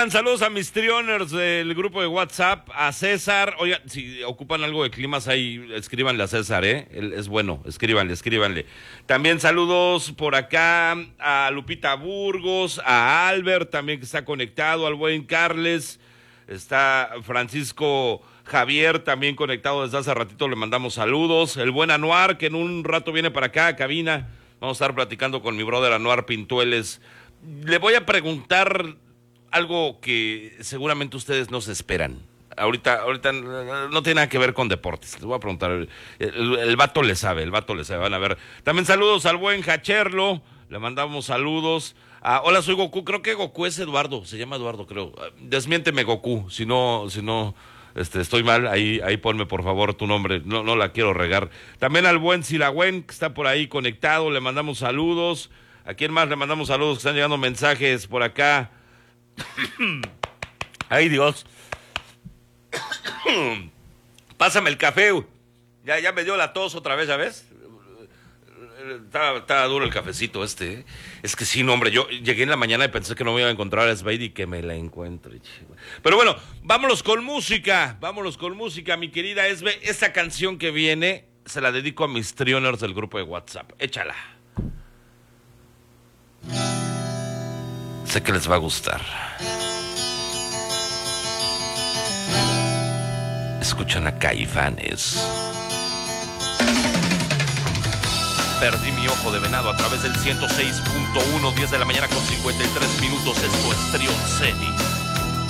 están? Saludos a mis trioners del grupo de WhatsApp, a César. Oigan, si ocupan algo de climas ahí, escríbanle a César, ¿eh? Él es bueno, escríbanle. También saludos por acá a Lupita Burgos, a Albert también que está conectado, al buen Carles, está Francisco Javier también conectado desde hace ratito, le mandamos saludos. El buen Anuar que en un rato viene para acá a cabina, vamos a estar platicando con mi brother Anuar Pintueles. Le voy a preguntar algo que seguramente ustedes no se esperan. Ahorita no tiene nada que ver con deportes. Les voy a preguntar. El vato le sabe, van a ver. También saludos al buen Jacherlo. Le mandamos saludos. Hola, soy Goku. Creo que Goku es Eduardo. Se llama Eduardo, creo. Desmiénteme, Goku. Si no, estoy mal, ahí ponme por favor tu nombre. No la quiero regar. También al buen Silagüen, que está por ahí conectado. Le mandamos saludos. ¿A quién más le mandamos saludos? Que están llegando mensajes por acá. Ay, Dios. Pásame el café. Ya me dio la tos otra vez, ¿ya ves? Estaba duro el cafecito ¿eh? Es que sí, no, hombre, yo llegué en la mañana y pensé que no me iba a encontrar a Spade y que me la encuentre. Pero bueno, vámonos con música, mi querida Esbe. Esta canción que viene se la dedico a mis trioners del grupo de WhatsApp. Échala. Sé que les va a gustar. Escuchan a Caifanes. Perdí mi ojo de venado a través del 106.1, 10 de la mañana con 53 minutos. Esto es Trion Ceni.